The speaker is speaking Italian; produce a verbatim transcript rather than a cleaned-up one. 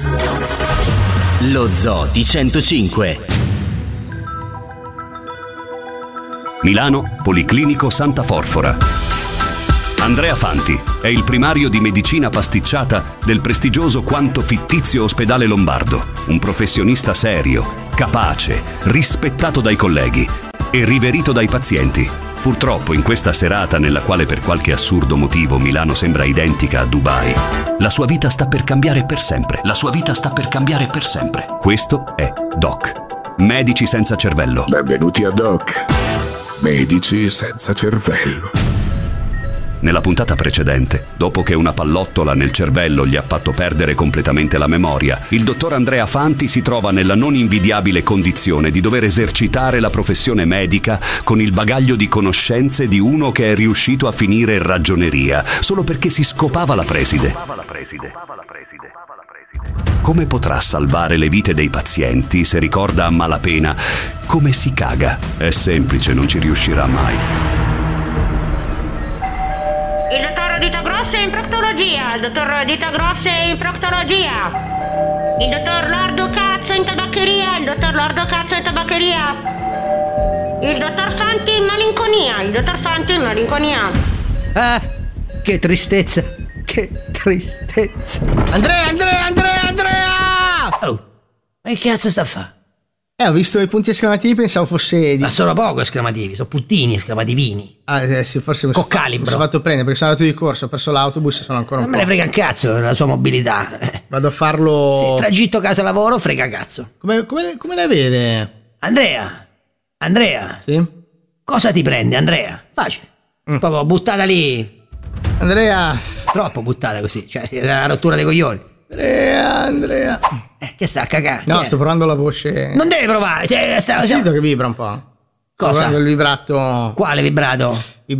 Lo Zoo di centocinque. Milano, Policlinico Santa Forfora. Andrea Fanti è il primario di medicina pasticciata del prestigioso quanto fittizio ospedale lombardo, un professionista serio, capace, rispettato dai colleghi e riverito dai pazienti. Purtroppo in questa serata nella quale per qualche assurdo motivo Milano sembra identica a Dubai, la sua vita sta per cambiare per sempre. La sua vita sta per cambiare per sempre. Questo è Doc, Medici senza cervello. Benvenuti a Doc, Medici senza cervello. Nella puntata precedente, dopo che una pallottola nel cervello gli ha fatto perdere completamente la memoria, il dottor Andrea Fanti si trova nella non invidiabile condizione di dover esercitare la professione medica con il bagaglio di conoscenze di uno che è riuscito a finire in ragioneria solo perché si scopava la preside. Come potrà salvare le vite dei pazienti se ricorda a malapena come si caga? È semplice, non ci riuscirà mai. Il dottor Dita Grosse in proctologia, il dottor Dita Grosse in proctologia, il dottor Lordo Cazzo in tabaccheria, il dottor Lordo Cazzo in tabaccheria, il dottor Fanti in malinconia, il dottor Fanti in malinconia. Ah, che tristezza, che tristezza. Andrea, Andrea, Andrea, Andrea! Oh, ma che cazzo sta a fa? Eh, ho visto i punti esclamativi, pensavo fosse di... Ma sono poco esclamativi, sono puttini esclamativini. Ah, eh, sì, forse mi sono Coccalibro. mi sono fatto prendere perché sono andato di corsa, ho perso l'autobus e sono ancora un Non po'. me ne frega un cazzo la sua mobilità. Vado a farlo... Sì, tragitto casa lavoro, frega cazzo. Come, come, come la vede? Andrea, Andrea. Sì? Cosa ti prende, Andrea? Facile. Mm. Proprio buttata lì. Andrea... Troppo buttata così, cioè è una rottura dei coglioni. Andrea, Andrea... Eh, che sta a cagare? No, Che sto è? provando la voce... Non deve provare, cioè, sta, Ho sentito che vibra un po'. Sto Cosa? provando il vibrato... Quale vibrato?